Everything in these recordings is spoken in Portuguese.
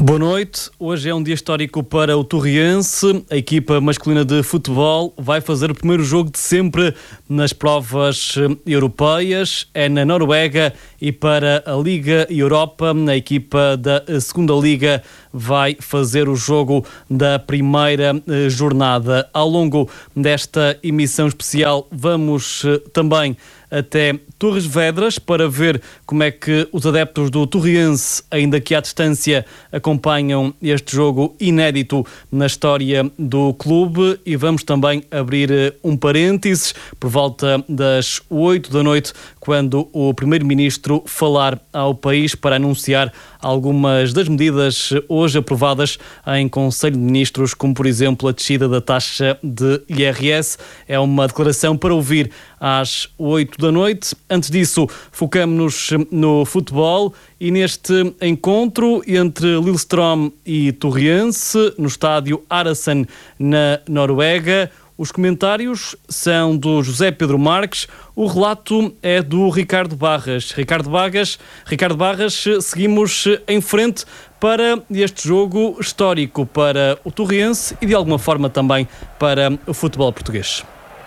Boa noite, hoje é um dia histórico para o Torriense. A equipa masculina de futebol vai fazer o primeiro jogo de sempre nas provas europeias, é na Noruega, e para a Liga Europa, a equipa da segunda Liga vai fazer o jogo da primeira jornada. Ao longo desta emissão especial vamos também até Torres Vedras para ver como é que os adeptos do Torriense, ainda que à distância, acompanham este jogo inédito na história do clube, e vamos também abrir um parênteses por volta das 8 da noite, quando o Primeiro-Ministro falar ao país para anunciar algumas das medidas hoje aprovadas em Conselho de Ministros, como por exemplo a descida da taxa de IRS. É uma declaração para ouvir às 8 da noite. Antes disso, focamos-nos no futebol e neste encontro entre Lillestrøm e Torriense, no estádio Arassen, na Noruega. Os comentários são do José Pedro Marques, o relato é do Ricardo Barras. Ricardo Barras, seguimos em frente para este jogo histórico para o Torriense e de alguma forma também para o futebol português.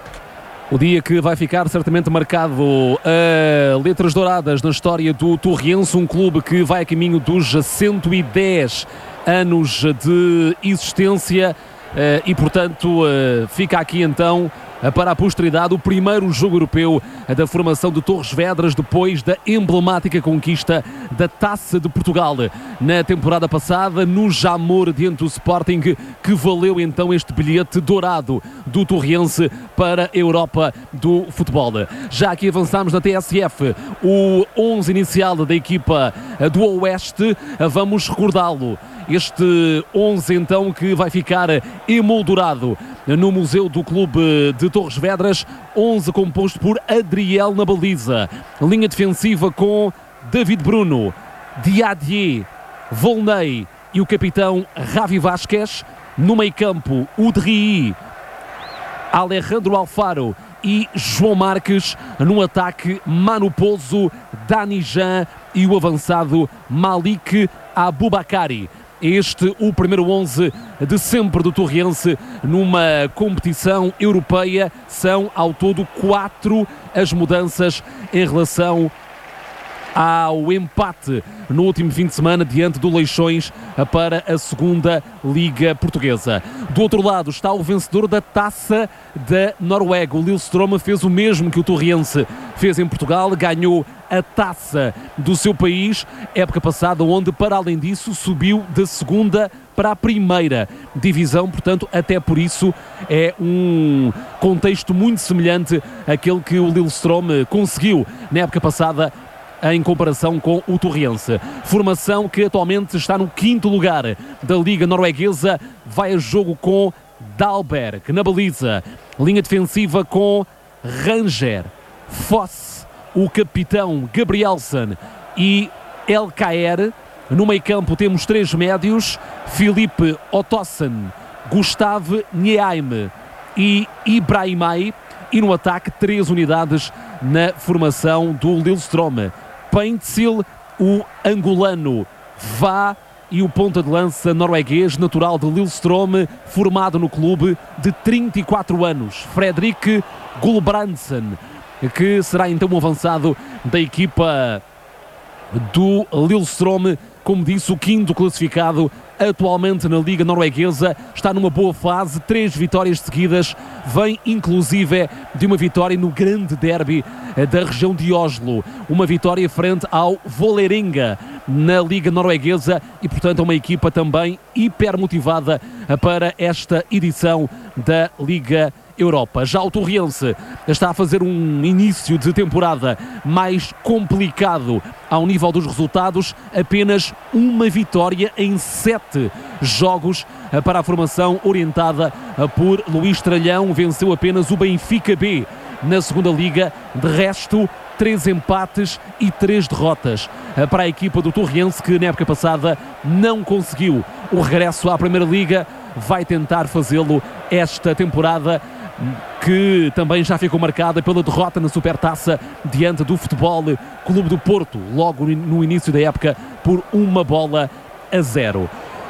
O dia que vai ficar certamente marcado a letras douradas na história do Torriense, um clube que vai a caminho dos 110 anos de existência. E portanto fica aqui então para a posteridade o primeiro jogo europeu da formação de Torres Vedras depois da emblemática conquista da Taça de Portugal na temporada passada no Jamor diante do Sporting, que valeu então este bilhete dourado do Torriense para a Europa do futebol. Já aqui avançamos na TSF, o 11 inicial da equipa do Oeste, vamos recordá-lo. Este 11 então que vai ficar emoldurado no Museu do Clube de Torres Vedras, 11 composto por Adriel na baliza, linha defensiva com David Bruno, Diadier, Volney e o capitão Ravi Vázquez, no meio campo Udrih, Alejandro Alfaro e João Marques, no ataque Manu Pouso, Dani Jan e o avançado Malik Aboubakari. Este o primeiro 11 de sempre do Torriense numa competição europeia. São ao todo 4 as mudanças em relação ao empate no último fim de semana diante do Leixões para a segunda Liga Portuguesa. Do outro lado está o vencedor da Taça da Noruega. O Lillestrøm fez o mesmo que o Torriense fez em Portugal, ganhou a taça do seu país, época passada, onde para além disso subiu da segunda para a primeira divisão, portanto até por isso é um contexto muito semelhante àquele que o Lillestrøm conseguiu na época passada em comparação com o Torriense. Formação que atualmente está no 5º lugar da Liga Norueguesa, vai a jogo com Dahlberg na baliza, linha defensiva com Ranger, Foss, o capitão Gabrielsen e Elkaer. No meio campo temos 3 médios, Filipe Ottosen, Gustav Nyheim e Ibrahimay, e no ataque 3 unidades na formação do Lillestrøm. Paintsil, o angolano, Vá e o ponta de lança norueguês natural de Lillestrøm, formado no clube, de 34 anos, Fredrik Gulbrandsen, que será então um avançado da equipa do Lillestrøm, como disse, o 5º classificado atualmente na Liga Norueguesa, está numa boa fase, 3 vitórias seguidas, vem inclusive de uma vitória no grande derby da região de Oslo, uma vitória frente ao Vålerenga na Liga Norueguesa, e portanto é uma equipa também hiper motivada para esta edição da Liga Europa. Já o Torriense está a fazer um início de temporada mais complicado ao nível dos resultados, apenas uma vitória em 7 jogos para a formação orientada por Luís Tralhão, venceu apenas o Benfica B na segunda liga, de resto 3 empates e 3 derrotas para a equipa do Torriense, que na época passada não conseguiu o regresso à Primeira Liga, vai tentar fazê-lo esta temporada, que também já ficou marcada pela derrota na Supertaça diante do Futebol Clube do Porto, logo no início da época, por 1-0.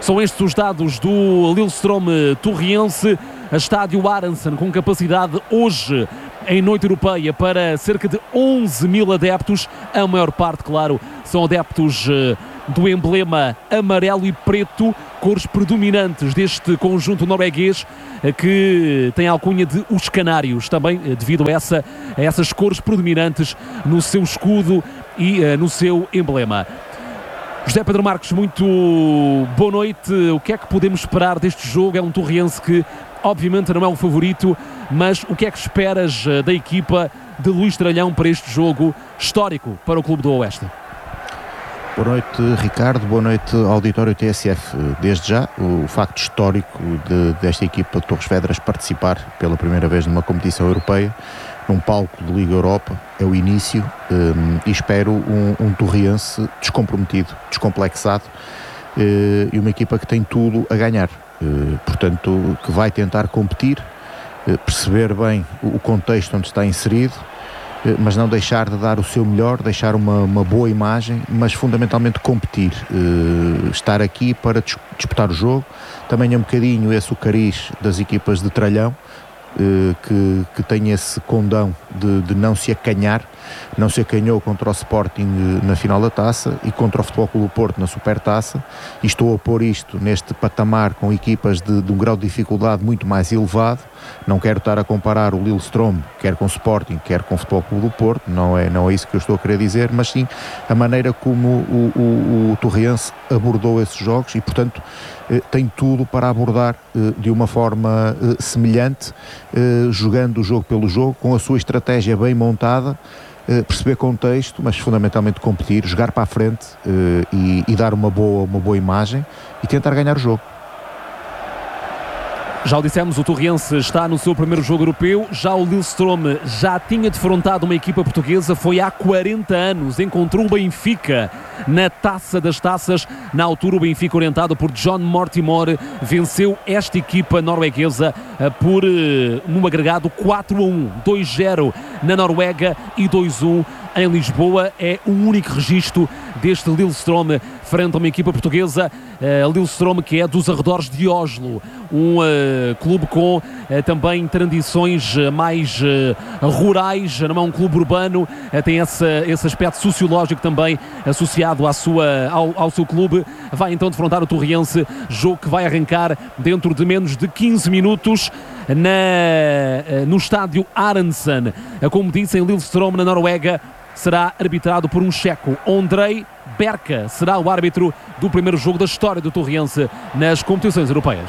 São estes os dados do Lillestrøm Torriense, a estádio Arensen, com capacidade hoje em noite europeia para cerca de 11 mil adeptos. A maior parte, claro, são adeptos do emblema amarelo e preto, cores predominantes deste conjunto norueguês, que tem a alcunha de Os Canários, também devido a essas cores predominantes no seu escudo e no seu emblema. José Pedro Marques, muito boa noite. O que é que podemos esperar deste jogo? É um Torriense que obviamente não é o favorito, mas o que é que esperas da equipa de Luís Tralhão para este jogo histórico para o Clube do Oeste? Boa noite, Ricardo, boa noite, auditório TSF. Desde já, o facto histórico desta equipa de Torres Vedras participar pela primeira vez numa competição europeia, num palco de Liga Europa, é o início, e espero um Torriense descomprometido, descomplexado, e uma equipa que tem tudo a ganhar, portanto, que vai tentar competir, perceber bem o contexto onde está inserido, mas não deixar de dar o seu melhor, deixar uma boa imagem, mas fundamentalmente competir, estar aqui para disputar o jogo. Também é um bocadinho esse o cariz das equipas de Tralhão, que tem esse condão de não se acanhar. Não se acanhou contra o Sporting na final da Taça e contra o Futebol Clube do Porto na Supertaça, e estou a pôr isto neste patamar com equipas de um grau de dificuldade muito mais elevado. Não quero estar a comparar o Lillestrøm quer com o Sporting, quer com o Futebol Clube do Porto, não é isso que eu estou a querer dizer, mas sim a maneira como o Torriense abordou esses jogos e, portanto, tem tudo para abordar de uma forma semelhante, jogando o jogo pelo jogo, com a sua estratégia bem montada, perceber contexto, mas fundamentalmente competir, jogar para a frente, e dar uma boa imagem e tentar ganhar o jogo. Já o dissemos, o Torriense está no seu primeiro jogo europeu. Já o Lillestrøm já tinha defrontado uma equipa portuguesa, foi há 40 anos, encontrou o Benfica na Taça das Taças. Na altura, o Benfica, orientado por John Mortimer, venceu esta equipa norueguesa por num agregado 4-1, 2-0 na Noruega e 2-1 em Lisboa. É o único registro deste Lillestrøm frente a uma equipa portuguesa. Lillestrøm, que é dos arredores de Oslo, um clube com também tradições mais rurais, não é um clube urbano, tem esse aspecto sociológico também associado ao seu clube. Vai então defrontar o Torriense, jogo que vai arrancar dentro de menos de 15 minutos no estádio Arensen. Como disse, em Lillestrøm, na Noruega, será arbitrado por um checo. Ondrej Berka será o árbitro do primeiro jogo da história do Torriense nas competições europeias.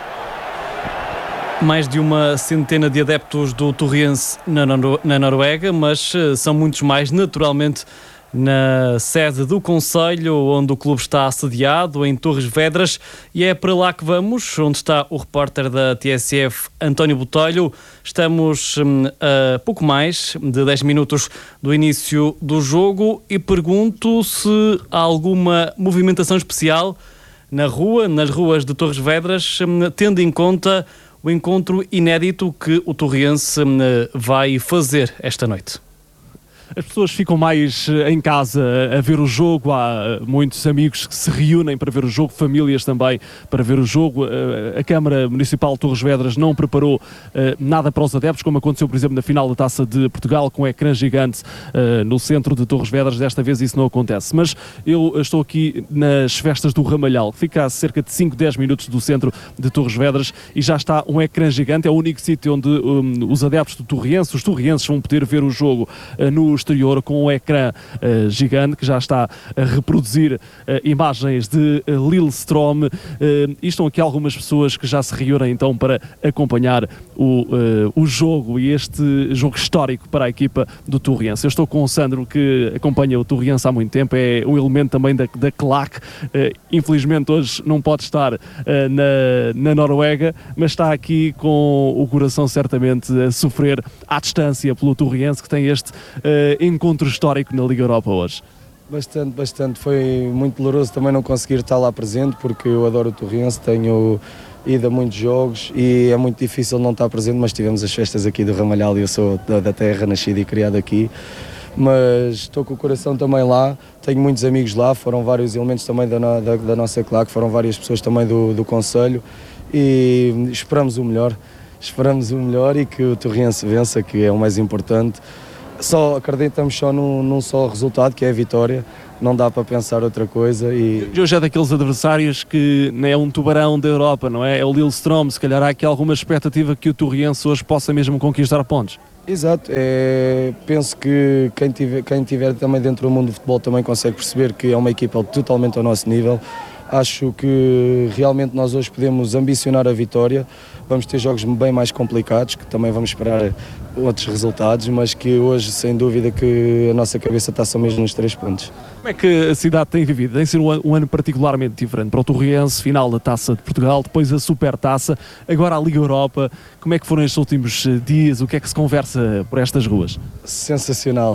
Mais de uma centena de adeptos do Torriense na Noruega, mas são muitos mais, naturalmente, na sede do Conselho, onde o clube está assediado, em Torres Vedras, e é para lá que vamos, onde está o repórter da TSF, António Botelho. Estamos a pouco mais de 10 minutos do início do jogo e pergunto se há alguma movimentação especial nas ruas de Torres Vedras, tendo em conta o encontro inédito que o Torriense vai fazer esta noite. As pessoas ficam mais em casa a ver o jogo, há muitos amigos que se reúnem para ver o jogo, famílias também para ver o jogo. A Câmara Municipal de Torres Vedras não preparou nada para os adeptos, como aconteceu, por exemplo, na final da Taça de Portugal, com um ecrã gigante no centro de Torres Vedras. Desta vez isso não acontece, mas eu estou aqui nas festas do Ramalhal, que fica a cerca de 5-10 minutos do centro de Torres Vedras, e já está um ecrã gigante. É o único sítio onde os adeptos do Torriense, os torrienses, vão poder ver o jogo no exterior, com um ecrã gigante que já está a reproduzir imagens de Lillestrøm, e estão aqui algumas pessoas que já se reúnem então para acompanhar o jogo, e este jogo histórico para a equipa do Torriense. Eu estou com o Sandro, que acompanha o Torriense há muito tempo, é um elemento também da claque. Infelizmente hoje não pode estar na Noruega, mas está aqui com o coração certamente a sofrer à distância pelo Torriense, que tem este encontro histórico na Liga Europa hoje. Bastante. Foi muito doloroso também não conseguir estar lá presente, porque eu adoro o Torriense, tenho ido a muitos jogos e é muito difícil não estar presente, mas tivemos as festas aqui do Ramalhal e eu sou da terra, nascido e criado aqui. mas estou com o coração também lá, tenho muitos amigos lá, foram vários elementos também da nossa claque, foram várias pessoas também do Conselho e esperamos o melhor e que o Torriense vença, que é o mais importante. Só acreditamos só num só resultado, que é a vitória, não dá para pensar outra coisa. E hoje é daqueles adversários que não é um tubarão da Europa, não é? É o Lillestrøm, se calhar há aqui alguma expectativa que o Torriense hoje possa mesmo conquistar pontos. Exato, penso que quem tiver também dentro do mundo do futebol também consegue perceber que é uma equipa totalmente ao nosso nível. Acho que realmente nós hoje podemos ambicionar a vitória, vamos ter jogos bem mais complicados, que também vamos esperar outros resultados, mas que hoje sem dúvida que a nossa cabeça está só mesmo nos 3 pontos. Como é que a cidade tem vivido? Tem sido um ano particularmente diferente para o Torriense, final da Taça de Portugal, depois a Supertaça, agora a Liga Europa. Como é que foram estes últimos dias? O que é que se conversa por estas ruas? Sensacional.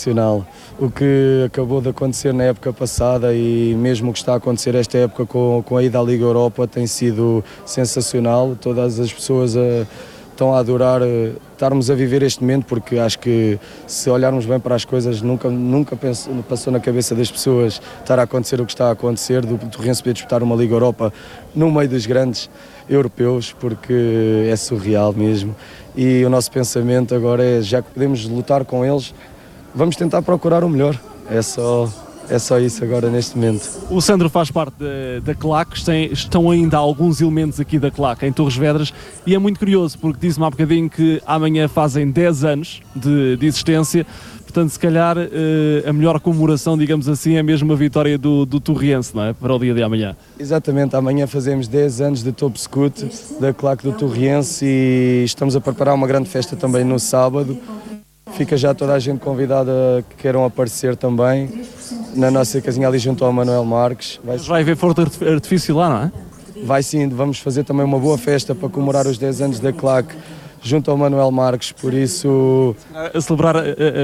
O que acabou de acontecer na época passada e mesmo o que está a acontecer esta época com a ida à Liga Europa tem sido sensacional. Todas as pessoas estão a adorar estarmos a viver este momento, porque acho que se olharmos bem para as coisas nunca passou na cabeça das pessoas estar a acontecer o que está a acontecer, do Torriense poder disputar uma Liga Europa no meio dos grandes europeus, porque é surreal mesmo. E o nosso pensamento agora é, já que podemos lutar com eles, vamos tentar procurar o melhor. É só isso agora neste momento. O Sandro faz parte da claque, estão ainda alguns elementos aqui da claque em Torres Vedras e é muito curioso porque disse-me há bocadinho que amanhã fazem 10 anos de existência, portanto se calhar a melhor comemoração, digamos assim, é mesmo a vitória do Torriense, não é? Para o dia de amanhã. Exatamente, amanhã fazemos 10 anos de Top Scout da claque do Torriense e estamos a preparar uma grande festa também no sábado. Fica já toda a gente convidada que queiram aparecer também na nossa casinha ali junto ao Manuel Marques. Vai haver fogo artifício lá, não é? Vai sim, vamos fazer também uma boa festa para comemorar os 10 anos da claque junto ao Manuel Marques, por isso... A celebrar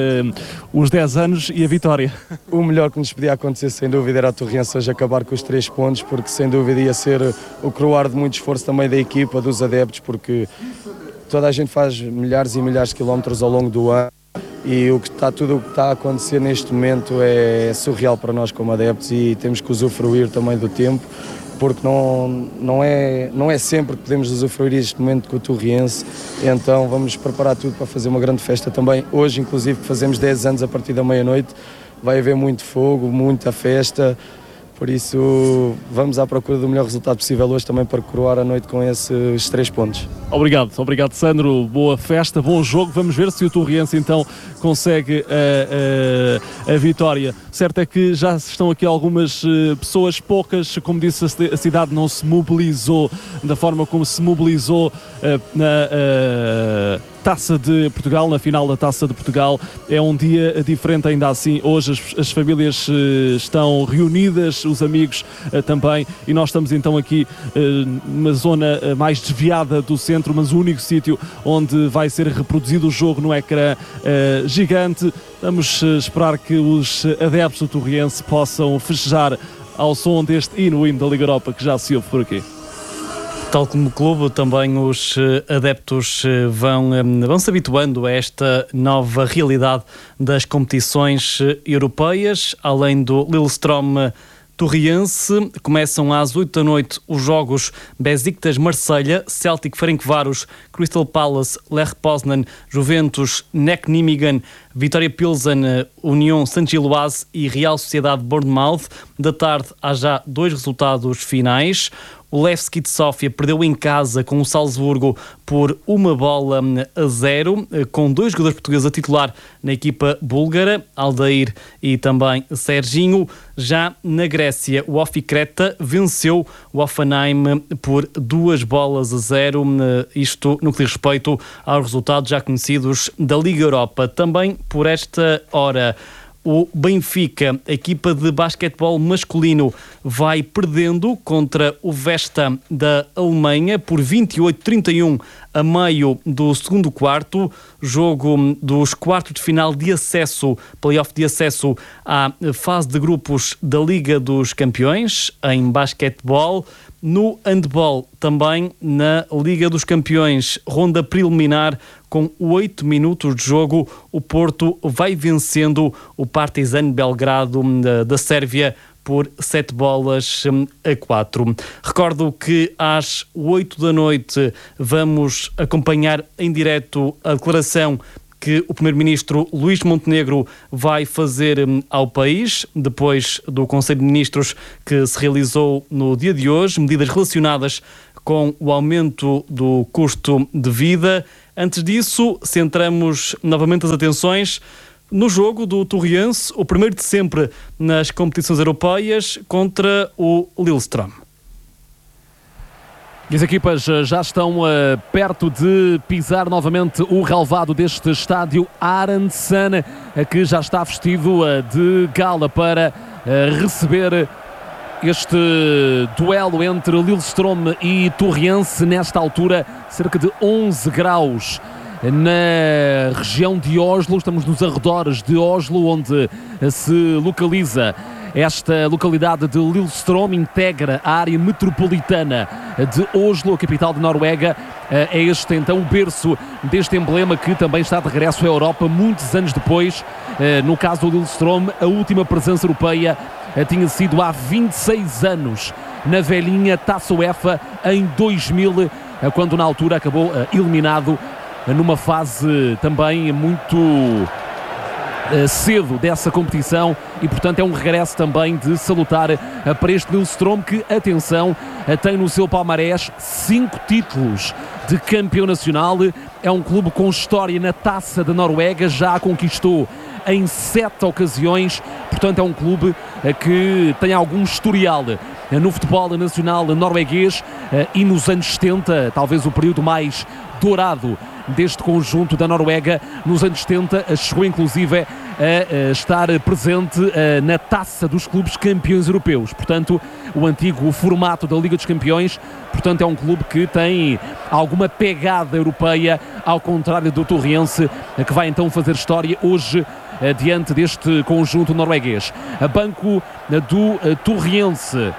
os 10 anos e a vitória. O melhor que nos podia acontecer, sem dúvida, era a Torriense hoje acabar com os 3 pontos, porque sem dúvida ia ser o coroar de muito esforço também da equipa, dos adeptos, porque toda a gente faz milhares e milhares de quilómetros ao longo do ano. E tudo o que está a acontecer neste momento é surreal para nós como adeptos e temos que usufruir também do tempo, porque não é sempre que podemos usufruir este momento com o Torriense, então vamos preparar tudo para fazer uma grande festa também. Hoje, inclusive, que fazemos 10 anos a partir da meia-noite, vai haver muito fogo, muita festa, por isso vamos à procura do melhor resultado possível hoje também para coroar a noite com esses 3 pontos. Obrigado Sandro, boa festa, bom jogo, vamos ver se o Torriense então consegue a vitória. Certo é que já estão aqui algumas pessoas, poucas, como disse, a cidade não se mobilizou da forma como se mobilizou na Taça de Portugal, na final da Taça de Portugal. É um dia diferente ainda assim, hoje as famílias estão reunidas, os amigos também, e nós estamos então aqui numa zona mais desviada do centro, mas o único sítio onde vai ser reproduzido o jogo no ecrã gigante. Vamos esperar que os adeptos do Torriense possam festejar ao som deste hino da Liga Europa que já se ouve por aqui. Tal como o clube, também os adeptos vão se habituando a esta nova realidade das competições europeias. Além do Lillestrøm Torriense, começam às 8 da noite os jogos Besiktas-Marselha, Celtic-Ferencváros, Crystal Palace, Lech Poznan, Juventus, NEC Nijmegen, Vitória Pilsen, União Saint-Gilloise e Real Sociedade Bournemouth. Da tarde há já 2 resultados finais. O Levski de Sófia perdeu em casa com o Salzburgo por 1-0, com 2 jogadores portugueses a titular na equipa búlgara, Aldair e também Serginho. Já na Grécia, o Ofi Creta venceu o Hoffenheim por 2-0, isto no que diz respeito aos resultados já conhecidos da Liga Europa. Também por esta hora, o Benfica, a equipa de basquetebol masculino, vai perdendo contra o Vesta da Alemanha por 28-31 a meio do segundo quarto, jogo dos quartos de final de acesso, playoff de acesso à fase de grupos da Liga dos Campeões, em basquetebol. No handball, também na Liga dos Campeões, ronda preliminar, com 8 minutos de jogo, o Porto vai vencendo o Partizan Belgrado da Sérvia por 7-4. Recordo que às 8 da noite vamos acompanhar em direto a declaração que o Primeiro-Ministro Luís Montenegro vai fazer ao país, depois do Conselho de Ministros que se realizou no dia de hoje, medidas relacionadas com o aumento do custo de vida. Antes disso, centramos novamente as atenções no jogo do Torriense, o primeiro de sempre nas competições europeias, contra o Lillestrøm. E as equipas já estão perto de pisar novamente o relvado deste estádio Arendsen, que já está vestido de gala para receber este duelo entre Lillestrøm e Torriense. Nesta altura, cerca de 11 graus na região de Oslo. Estamos nos arredores de Oslo, onde se localiza esta localidade de Lillestrøm, integra a área metropolitana de Oslo, a capital de Noruega. É este então o berço deste emblema que também está de regresso à Europa muitos anos depois. No caso do Lillestrøm, a última presença europeia tinha sido há 26 anos na velhinha Taça UEFA em 2000, quando na altura acabou eliminado numa fase também muito cedo dessa competição, e portanto é um regresso também de salutar para este Lillestrøm que, atenção, tem no seu palmarés 5 títulos de campeão nacional. É um clube com história na Taça da Noruega, já a conquistou em 7 ocasiões, portanto é um clube que tem algum historial no futebol nacional norueguês, e nos anos 70, talvez o período mais dourado deste conjunto da Noruega, nos anos 70 chegou inclusive a estar presente na Taça dos Clubes Campeões Europeus, portanto o antigo formato da Liga dos Campeões. Portanto é um clube que tem alguma pegada europeia, ao contrário do Torriense, que vai então fazer história hoje diante deste conjunto norueguês. A banco do Torriense,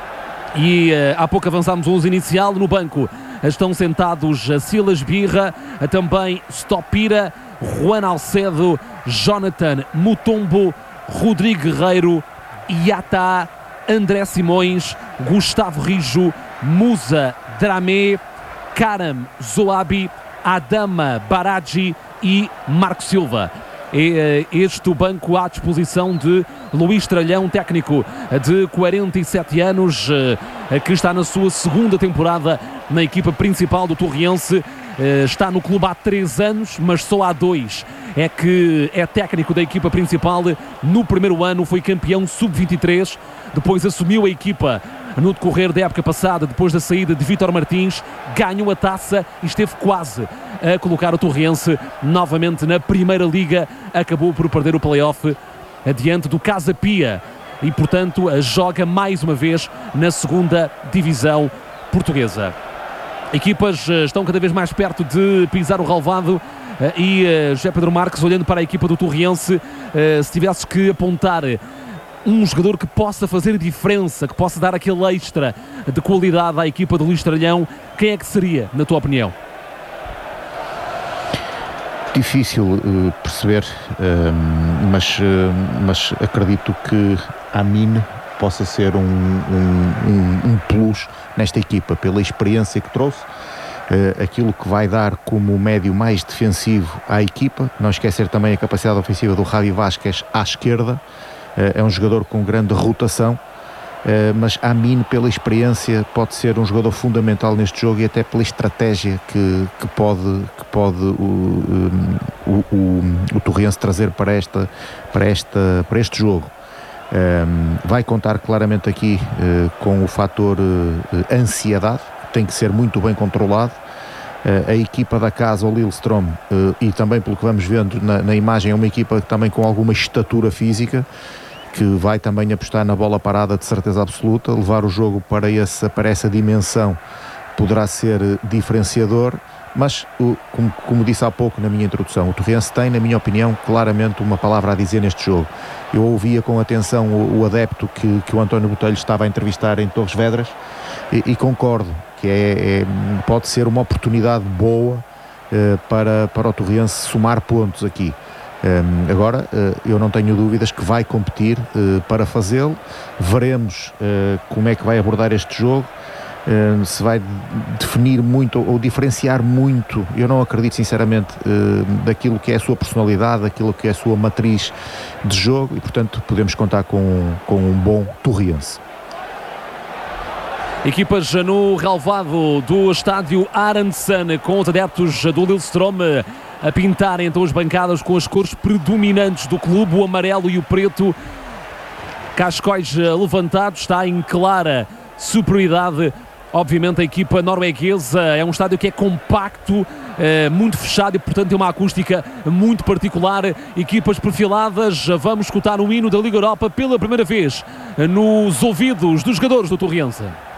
e há pouco avançámos o 11 inicial. No banco estão sentados Silas Birra, também Stopira, Juan Alcedo, Jonathan Mutombo, Rodrigo Guerreiro, Iata, André Simões, Gustavo Rijo, Musa Dramé, Karam Zoabi, Adama Baradji e Marco Silva. Este o banco à disposição de Luís Tralhão, técnico de 47 anos, que está na sua segunda temporada na equipa principal do Torriense. Está no clube há 3 anos, mas só há 2 é que é técnico da equipa principal. No primeiro ano foi campeão sub-23, depois assumiu a equipa no decorrer da época passada, depois da saída de Vítor Martins, ganhou a taça e esteve quase a colocar o Torriense novamente na Primeira Liga. Acabou por perder o play-off adiante do Casa Pia e, portanto, joga mais uma vez na segunda divisão portuguesa. Equipas estão cada vez mais perto de pisar o relvado, e José Pedro Marques, olhando para a equipa do Torriense, se tivesse que apontar um jogador que possa fazer diferença, que possa dar aquele extra de qualidade à equipa do Luís Tralhão, quem é que seria, na tua opinião? Difícil perceber, mas acredito que Amin possa ser um plus nesta equipa, pela experiência que trouxe, aquilo que vai dar como médio mais defensivo à equipa. Não esquecer também a capacidade ofensiva do Javi Vázquez à esquerda. É um jogador com grande rotação, mas Amin, pela experiência, pode ser um jogador fundamental neste jogo, e até pela estratégia que pode o Torriense trazer para este jogo. Vai contar claramente aqui com o fator ansiedade, que tem que ser muito bem controlado. A equipa da casa, o Lillestrøm, e também pelo que vamos vendo na imagem, é uma equipa também com alguma estatura física, que vai também apostar na bola parada de certeza absoluta. Levar o jogo para essa dimensão poderá ser diferenciador, Mas, como disse há pouco na minha introdução, o Torrense tem, na minha opinião, claramente uma palavra a dizer neste jogo. Eu ouvia com atenção o adepto que o António Botelho estava a entrevistar em Torres Vedras e concordo que pode ser uma oportunidade boa para o Torrense somar pontos aqui. Agora, eu não tenho dúvidas que vai competir para fazê-lo. Veremos como é que vai abordar este jogo. Se vai definir muito ou diferenciar muito, eu não acredito sinceramente, daquilo que é a sua personalidade, daquilo que é a sua matriz de jogo, e portanto podemos contar com um bom Torrense. Equipas no relvado do estádio Arandsson, com os adeptos do Lillestrøm a pintarem então as bancadas com as cores predominantes do clube, o amarelo e o preto. Cascóis levantados, está em clara superioridade. Obviamente a equipa norueguesa. É um estádio que é compacto, muito fechado e portanto tem uma acústica muito particular. Equipas perfiladas. Vamos escutar um hino da Liga Europa pela primeira vez nos ouvidos dos jogadores do Torrense.